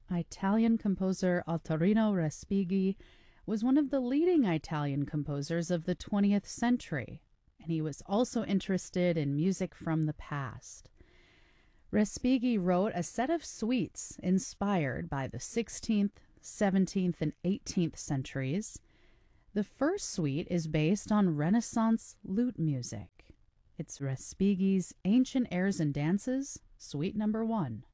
Italian composer Ottorino Respighi was one of the leading Italian composers of the 20th century, and he was also interested in music from the past. Respighi wrote a set of suites inspired by the 16th, 17th, and 18th centuries. The first suite is based on Renaissance lute music. It's Respighi's Ancient Airs and Dances, Suite Number 1.